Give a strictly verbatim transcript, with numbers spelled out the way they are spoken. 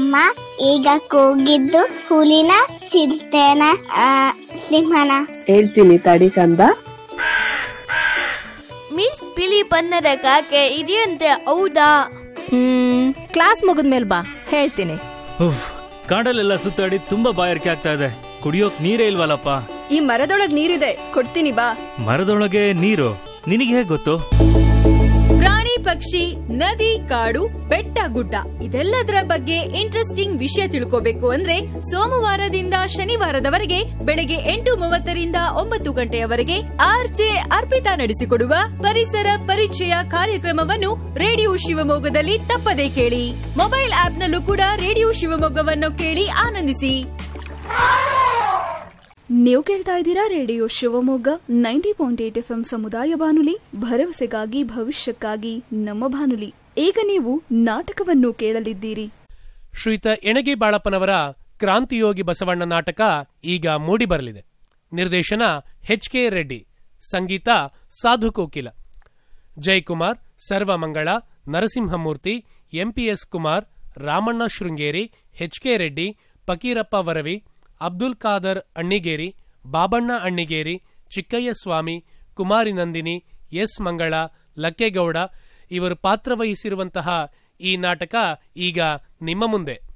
ಅಮ್ಮ ಈಗ ಕೂಗಿದ್ದು ಹುಲಿನ ಚಿರತೆನ ಸಿಂಹನ? ಹೇಳ್ತೀನಿ ತಡಿ ಕಂದ. ಮಿಸ್ ಬಿಳಿ ಬಣ್ಣದ ಕಾಗೆ ಇದೆಯಂತೆ, ಹೌದಾ? ಹ್ಮ್ ಕ್ಲಾಸ್ ಮುಗಿದ್ಮೇಲೆ ಬಾ, ಹೇಳ್ತೀನಿ. ಉಫ್, ಕಾಡಲ್ಲೆಲ್ಲ ಸುತ್ತಾಡಿ ತುಂಬಾ ಬಾಯಾರಿಕೆ ಆಗ್ತಾ ಇದೆ, ಕುಡಿಯೋಕ್ ನೀರೇ ಇಲ್ವಲ್ಲಪ್ಪ. ಈ ಮರದೊಳಗ್ ನೀರಿದೆ, ಕೊಡ್ತೀನಿ ಬಾ. ಮರದೊಳಗೆ ನೀರು? ನಿನಗೆ ಹೇಗ್ ಗೊತ್ತು? ಪ್ರಾಣಿ ಪಕ್ಷಿ, ನದಿ, ಕಾಡು, ಬೆಟ್ಟ ಗುಡ್ಡ ಇದೆಲ್ಲದರ ಬಗ್ಗೆ ಇಂಟ್ರೆಸ್ಟಿಂಗ್ ವಿಷಯ ತಿಳ್ಕೋಬೇಕು ಅಂದ್ರೆ ಸೋಮವಾರದಿಂದ ಶನಿವಾರದವರೆಗೆ ಬೆಳಗ್ಗೆ ಎಂಟು ಮೂವತ್ತರಿಂದ ಒಂಬತ್ತು ಗಂಟೆಯವರೆಗೆ ಆರ್ಜೆ ಅರ್ಪಿತಾ ನಡೆಸಿಕೊಡುವ ಪರಿಸರ ಪರಿಚಯ ಕಾರ್ಯಕ್ರಮವನ್ನು ರೇಡಿಯೋ ಶಿವಮೊಗ್ಗದಲ್ಲಿ ತಪ್ಪದೇ ಕೇಳಿ. ಮೊಬೈಲ್ ಆಪ್ ನಲ್ಲೂ ಕೂಡ ರೇಡಿಯೋ ಶಿವಮೊಗ್ಗವನ್ನು ಕೇಳಿ ಆನಂದಿಸಿ. ನೀವು ಕೇಳ್ತಾ ಇದ್ದೀರಾ radio Shivamogga ninety point eight F M ಸಮುದಾಯ ಬಾನುಲಿ, ಭರವಸೆಗಾಗಿ ಭವಿಷ್ಯಕ್ಕಾಗಿ ನಮ್ಮ ಬಾನುಲಿ. ಈಗ ನೀವು ನಾಟಕವನ್ನು ಕೇಳಲಿದ್ದೀರಿ. ಶ್ರೀಯುತ ಎಣಗಿ ಬಾಳಪ್ಪನವರ ಕ್ರಾಂತಿಯೋಗಿ ಬಸವಣ್ಣ ನಾಟಕ ಈಗ ಮೂಡಿ ಬರಲಿದೆ. ನಿರ್ದೇಶನ ಎಚ್ ಕೆ ರೆಡ್ಡಿ, ಸಂಗೀತ Sadhu Kokila. Jayakumar, Sarvamangala, Narasimhamurthy, MPS Kumar, Ramanna Sringeri, H K Reddy, Fakirappa Varavi, Abdul Khader Annigeri, Babanna Annigeri, ಚಿಕ್ಕಯ್ಯ ಸ್ವಾಮಿ, ಕುಮಾರಿ ನಂದಿನಿ, ಎಸ್ ಮಂಗಳ, ಲಕ್ಕೇಗೌಡ ಇವರು ಪಾತ್ರವಹಿಸಿರುವಂತಹ ಈ ನಾಟಕ ಈಗ ನಿಮ್ಮ ಮುಂದೆ.